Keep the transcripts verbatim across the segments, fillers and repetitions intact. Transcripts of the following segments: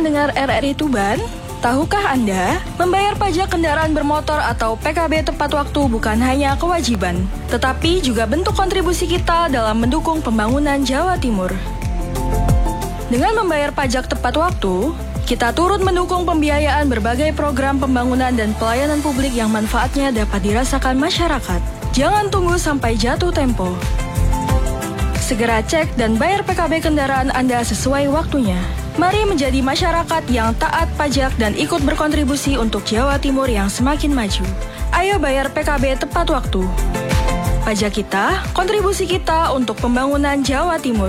pendengar R R I Tuban, tahukah Anda, membayar pajak kendaraan bermotor atau P K B tepat waktu bukan hanya kewajiban, tetapi juga bentuk kontribusi kita dalam mendukung pembangunan Jawa Timur. Dengan membayar pajak tepat waktu, kita turut mendukung pembiayaan berbagai program pembangunan dan pelayanan publik yang manfaatnya dapat dirasakan masyarakat. Jangan tunggu sampai jatuh tempo. Segera cek dan bayar P K B kendaraan Anda sesuai waktunya. Mari menjadi masyarakat yang taat pajak dan ikut berkontribusi untuk Jawa Timur yang semakin maju. Ayo bayar P K B tepat waktu. Pajak kita, kontribusi kita untuk pembangunan Jawa Timur.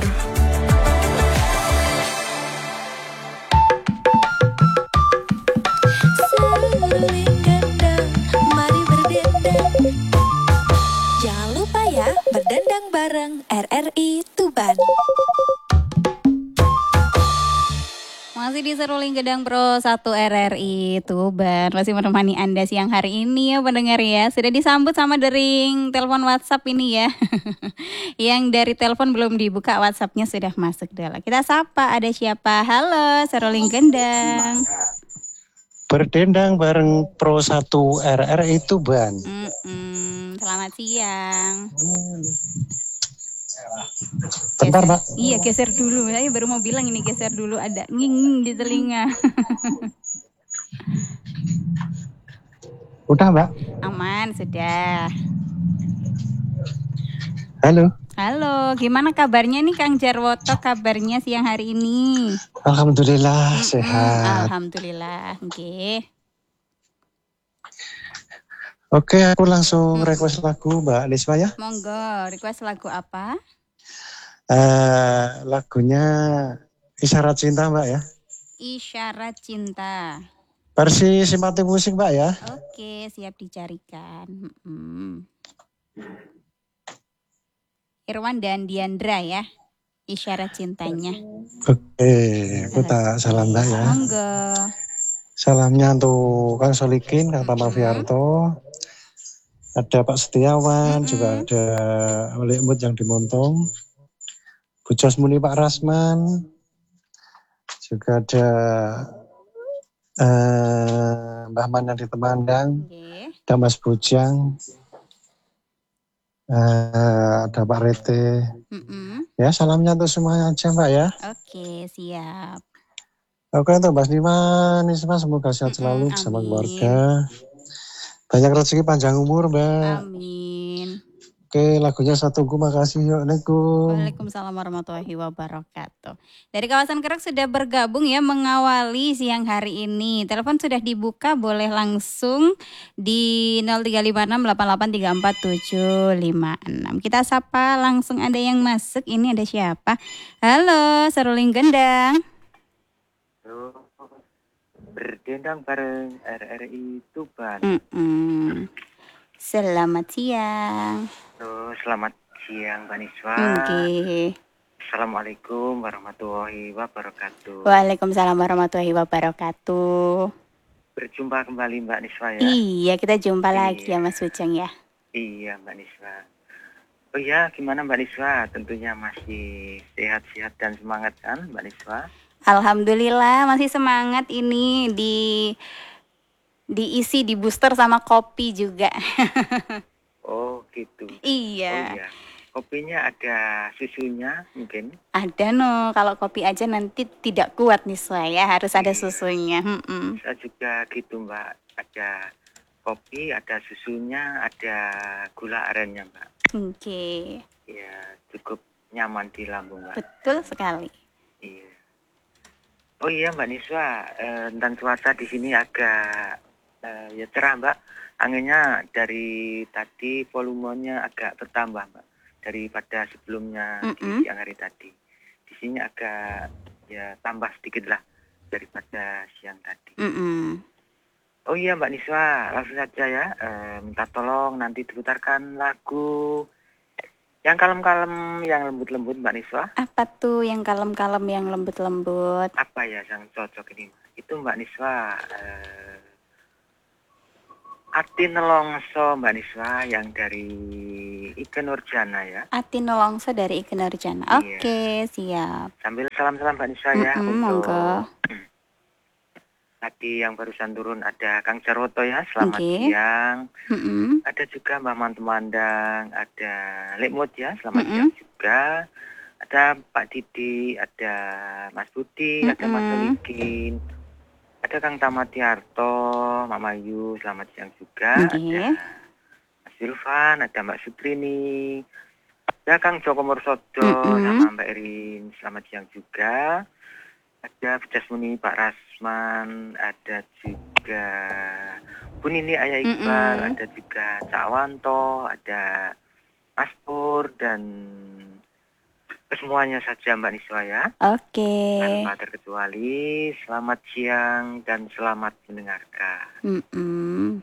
Jangan lupa ya, berdendang bareng R R I Tuban. Masih di Seruling Gedang Pro satu R R I Tuban. Masih menemani Anda siang hari ini ya pendengar ya. Sudah disambut sama dering telepon WhatsApp ini ya. Yang dari telepon belum dibuka, WhatsAppnya sudah masuk dulu. Kita sapa, ada siapa? Halo Seruling Gedang. Berdendang bareng Pro satu R R I Tuban. Mm-mm. Selamat siang. Bentar, Geser. Mbak. Iya, geser dulu. Saya baru mau bilang ini geser dulu, ada nging di telinga. Udah, Mbak? Aman, sudah. Halo. Halo, gimana kabarnya nih Kang Jarwoto, kabarnya siang hari ini? Alhamdulillah Mm-mm, sehat. Alhamdulillah, oke. Oke, aku langsung request lagu Mbak Lisma ya. Monggo, request lagu apa? Eh, lagunya Isyarat Cinta Mbak ya. Isyarat Cinta. Versi simpati musik Mbak ya. Oke, siap dicarikan. Mm-mm. Irwan dan Diandra ya, Isyarat Cintanya. Oke, aku tak salam Mbak ya. Monggo. Salamnya untuk Kang Solikin, Kang Tama Fiarto, ada Pak Setiawan, Mm-mm. juga ada Oleh Mut yang di Montong, Bu Jasmuni Pak Rasman, juga ada eh, Mbah Man yang di Temandang, Oke. ada Mas Bujang, eh, ada Pak Rete. Mm-mm. Ya, salamnya untuk semuanya aja Mbak ya. Oke, siap. Oke, untuk Mbak Nima, Nisma semoga sehat Mm-mm, selalu bersama amin. keluarga. Banyak rezeki panjang umur Mbak. Amin. Oke, lagunya saya tunggu, makasih. Assalamualaikum. Waalaikumsalam warahmatullahi wabarakatuh. Dari kawasan Kerak sudah bergabung ya mengawali siang hari ini. Telepon sudah dibuka, boleh langsung di nol tiga lima enam delapan delapan tiga empat tujuh lima enam. Kita sapa langsung, ada yang masuk. Ini ada siapa? Halo, Seruling Gendang. Halo, berdendang bareng R R I Tuban. Mm-mm. Selamat siang. Halo, selamat siang Mbak Niswa. Oke. Assalamualaikum warahmatullahi wabarakatuh. Waalaikumsalam warahmatullahi wabarakatuh. Berjumpa kembali Mbak Niswa ya. Iya, kita jumpa Iya. lagi ya Mas Ujang ya. Iya Mbak Niswa. Oh iya, gimana Mbak Niswa? Tentunya masih sehat-sehat dan semangat kan Mbak Niswa? Alhamdulillah masih semangat ini, di diisi di booster sama kopi juga. Oh gitu. Iya. Oh iya. Kopinya ada susunya mungkin? Ada no, kalau kopi aja nanti tidak kuat nih saya, harus ada Iya. susunya. Mm-mm. Saya juga gitu Mbak. Ada kopi, ada susunya, ada gula arennya Mbak. Oke, Ya, cukup nyaman di lambung, Mbak. betul sekali. Iya. Oh iya, Mbak Niswa, eh, tentang cuaca di sini agak eh, ya cerah, Mbak. Anginnya dari tadi volumenya agak bertambah, Mbak, daripada sebelumnya Mm-mm. di siang hari tadi. Di sini agak ya tambah sedikit lah daripada siang tadi. Mm-mm. Oh iya, Mbak Niswa, langsung saja ya, eh, minta tolong nanti diputarkan lagu yang kalem-kalem, yang lembut-lembut, Mbak Niswa. Apa tuh yang kalem-kalem, yang lembut-lembut? Apa ya yang cocok ini? Itu Mbak Niswa, eh, Ati Nelongso Mbak Niswa, yang dari Ikke Nurjana ya. Ati Nelongso dari Ikke Nurjana. Iya. Oke, siap. Sambil salam-salam Mbak Niswa ya Mm-mm, untuk monggo. tadi yang barusan turun ada Kang Jarwoto ya, selamat Oke. siang. Mm-mm. Ada juga Mbak Mantumandang, ada Lekmut ya, selamat Mm-mm. siang juga. Ada Pak Didi, ada Mas Budi, ada Mas Mm-mm. Solikin, ada Kang Tamatiarto, Mama Yu, selamat siang juga. Oke. Ada Mas Silvan, ada Mbak Sutrini, ada Kang Joko Mursodo Mm-mm. sama Mbak Erin, selamat siang juga. Ada Pujas Muni Pak Rasman, ada juga Bu Nini Ayah Iqbal, Mm-mm. ada juga Cak Wanto, ada Mas Pur, dan semuanya saja Mbak Niswa ya. Oke. Tanpa terkecuali, selamat siang dan selamat mendengarkan. Mm-mm.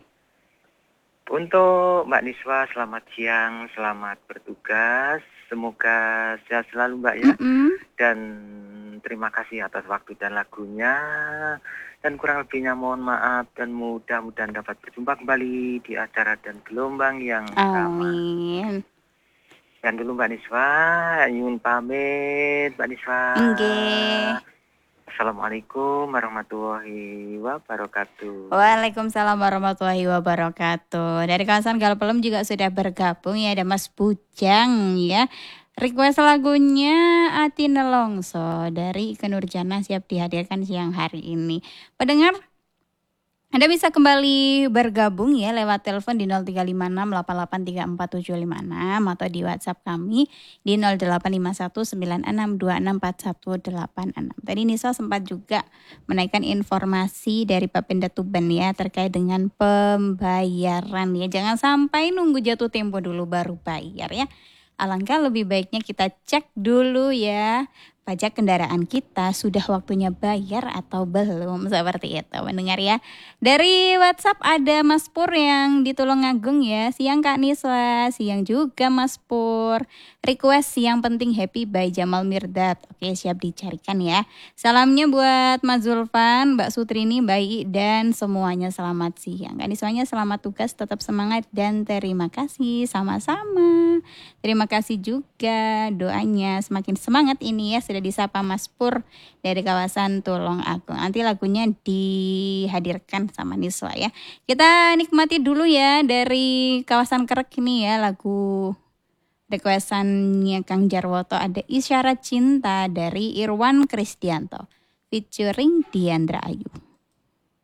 Untuk Mbak Niswa, selamat siang, selamat bertugas. Semoga sehat selalu Mbak ya. Mm-mm. Dan terima kasih atas waktu dan lagunya. Dan kurang lebihnya mohon maaf dan mudah-mudahan dapat berjumpa kembali di acara dan gelombang yang sama. Amin. Dan dulu Mbak Niswa, Yun pamit Mbak Niswa. Nggih. Assalamualaikum warahmatullahi wabarakatuh. Waalaikumsalam warahmatullahi wabarakatuh. Dari kawasan Galpelem juga sudah bergabung ya, ada Mas Bujang ya. Request lagunya Ati Nelongso dari Ikke Nurjana siap dihadirkan siang hari ini. Pendengar, Anda bisa kembali bergabung ya lewat telepon di nol tiga lima enam delapan delapan tiga empat tujuh lima enam atau di WhatsApp kami di nol delapan lima satu sembilan enam dua enam empat satu delapan enam. Tadi Nisa sempat juga menaikkan informasi dari Bapenda Tuban ya terkait dengan pembayaran ya. Jangan sampai nunggu jatuh tempo dulu baru bayar ya. Alangkah lebih baiknya kita cek dulu ya pajak kendaraan kita sudah waktunya bayar atau belum, seperti itu mendengar ya. Dari WhatsApp ada Mas Pur yang di Tulungagung ya. Siang Kak Niswa, siang juga Mas Pur. Request yang penting happy by Jamal Mirdad. Oke, siap dicarikan ya. Salamnya buat Mas Zulfan, Mbak Sutrini, Mbak I, dan semuanya selamat siang. Kak Niswanya selamat tugas, tetap semangat dan terima kasih sama-sama. Terima kasih juga doanya semakin semangat ini ya. Sudah disapa Mas Pur dari kawasan Tulung Agung. Nanti lagunya dihadirkan sama Niswa ya. Kita nikmati dulu ya dari kawasan Kerek ini ya lagu requestannya Kang Jarwoto, ada Isyarat Cinta dari Irwan Krisdianto featuring Diandra Ayu.